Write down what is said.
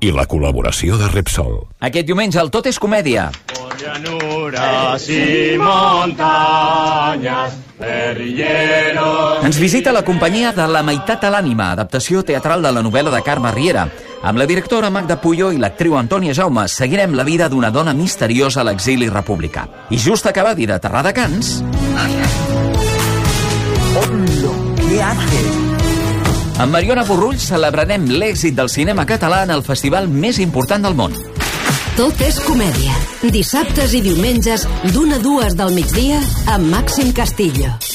i la col·laboració de Repsol. Aquest diumenge el Tot és Comèdia. Llanuras y montañas, guerrilleros... Ens visita la companyia de La meitat a l'ànima, adaptació teatral de la novel·la de Carme Riera. Amb la directora Magda Puyo i l'actriu Antònia Jaume seguirem la vida d'una dona misteriosa a l'exili republicà. I just acabadi d'aterrar de Cans... ¿Qué haces? Amb Mariona Borrull celebrarem l'èxit del cinema català en el festival més important del món. Tot és comèdia. Dissabtes i diumenges d'1 a 2 del migdia amb Màxim Castillo.